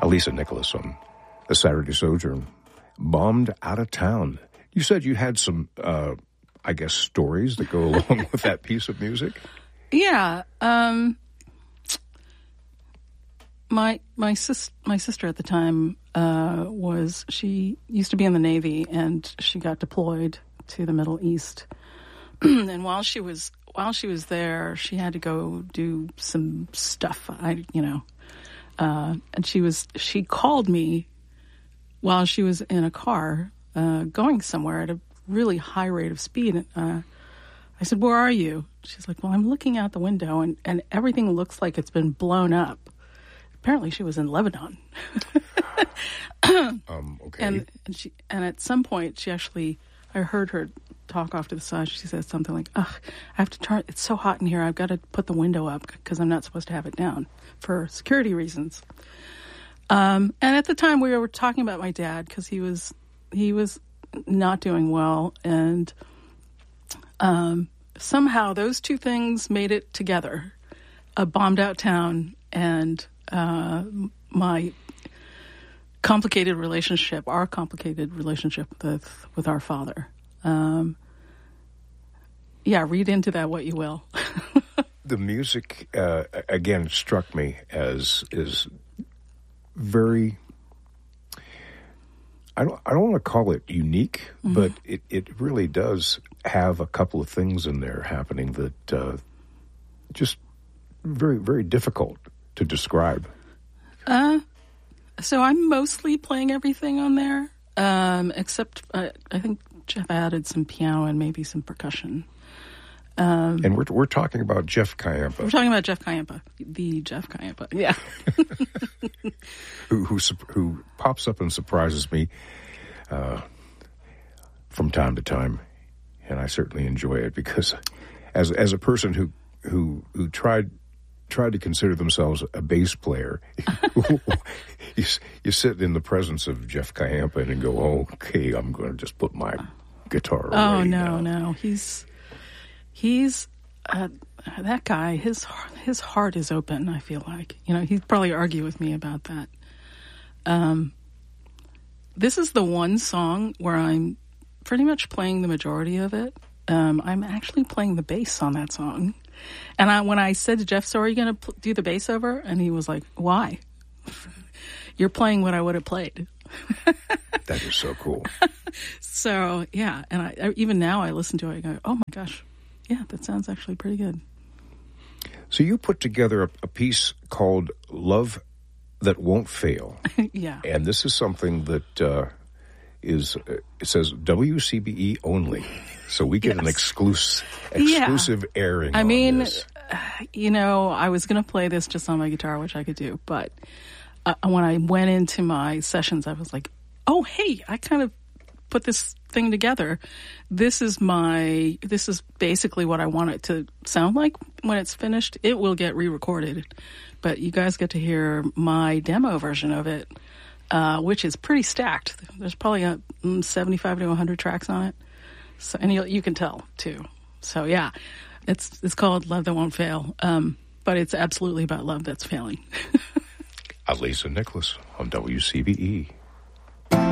Alisa Nicholas on the Saturday Sojourn. Bombed Out of Town. You said you had some, I guess, stories that go along with that piece of music? Yeah. My sister at the time she used to be in the Navy, and she got deployed to the Middle East. And while she was there, she had to go do some stuff. And she called me while she was in a car going somewhere at a really high rate of speed. I said, "Where are you?" She's like, "Well, I'm looking out the window, and everything looks like it's been blown up." Apparently, she was in Lebanon. Okay. And at some point, I heard her talk off to the side. She said something like, "Ugh, I have to turn. It's so hot in here. I've got to put the window up because I'm not supposed to have it down for security reasons." And at the time, we were talking about my dad because he was not doing well, and somehow those two things made it together: a bombed out town and my complicated relationship, our complicated relationship with our father. Read into that what you will. The music, again, struck me as very, I don't want to call it unique, mm-hmm. but it really does have a couple of things in there happening that just very, very difficult to describe. So I'm mostly playing everything on there, except I think Jeff added some piano and maybe some percussion. And we're talking about Jeff Kayempa. We're talking about Jeff Kayempa, the Jeff Kayempa, yeah. who pops up and surprises me from time to time, and I certainly enjoy it because, as a person who tried to consider themselves a bass player, you sit in the presence of Jeff Kayempa and go, "Okay, I'm going to just put my guitar away." Oh no, no, he's that guy. His heart is open. I feel like he'd probably argue with me about that. This is the one song where I'm pretty much playing the majority of it. I'm actually playing the bass on that song. And when I said to Jeff, "So are you going to do the bass over?" And he was like, "Why? You're playing what I would have played." That is so cool. So, yeah. And I even now I listen to it and go, "Oh, my gosh. Yeah, that sounds actually pretty good." So you put together a piece called Love That Won't Fail. Yeah. And this is something that it says WCBE only. So we get an exclusive airing on this. I was going to play this just on my guitar, which I could do. But when I went into my sessions, I was like, "Oh, hey, I kind of put this thing together. This is basically what I want it to sound like when it's finished. It will get re-recorded, but you guys get to hear my demo version of it, which is pretty stacked. There's probably 75 to 100 tracks on it. So, and you can tell too. So yeah, it's called Love That Won't Fail, but it's absolutely about love that's failing." Alisa Nicholas on WCBE.